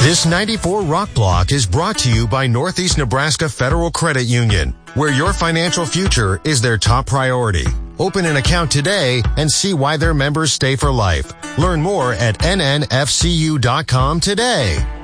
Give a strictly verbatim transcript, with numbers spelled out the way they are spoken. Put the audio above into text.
This ninety-four Rock Block is brought to you by Northeast Nebraska Federal Credit Union, where your financial future is their top priority. Open an account today and see why their members stay for life. Learn more at N N F C U dot com today.